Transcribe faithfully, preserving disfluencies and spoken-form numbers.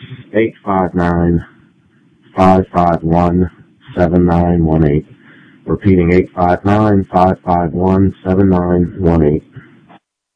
eight five nine, five five one, seven nine one eight. Repeating, eight five nine, five five one, seven nine one eight.